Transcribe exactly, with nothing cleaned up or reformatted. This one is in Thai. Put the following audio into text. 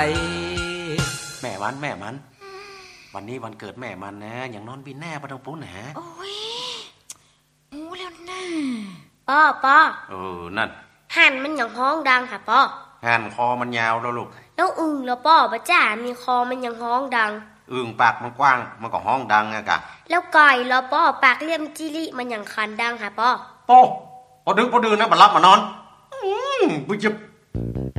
แม่มันแม่มันวันนี้วันเกิดแม่มันนะอย่างนอนบินแน่ปะทงปุ๊นนะโอ้ยหูแล้วน่าป้อป้อเออนั่นหันมันอย่างห้องดังค่ะป้อหันคอมันยาวแล้วลูกแล้วอึ่งแล้วป้อปะจ้ามีคอมันอย่างห้องดังอึ่งปากมันกว้างมันก็ห้องดังอะกะแล้วไก่แล้วป้อปากเลี่ยมจิริมันอย่างคันดังค่ะป้อโป้พอดึกพอดื่นนะบัดรับมานอนอืมบุญจะ